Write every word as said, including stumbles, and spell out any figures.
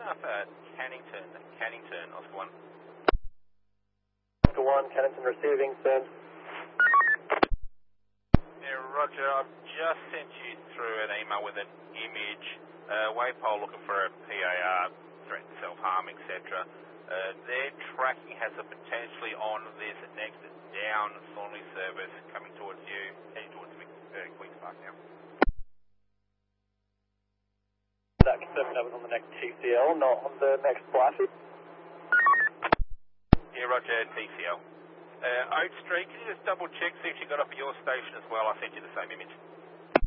up at Cannington, Cannington, Oscar one. Oscar one, Cannington receiving, send. Yeah, Roger, I've just sent you through an email with an image. Uh, Waypole looking for a P A R, threat to self-harm, et cetera. Uh, their tracking has a potentially on this next down Thornley service coming towards you, heading towards uh, Queen's Park now. That confirming that was on the next T C L, not on the next Blythe. Yeah, Roger, T C L. Uh, Oak Street, can you just double check, see if you got up at your station as well? I sent you the same image.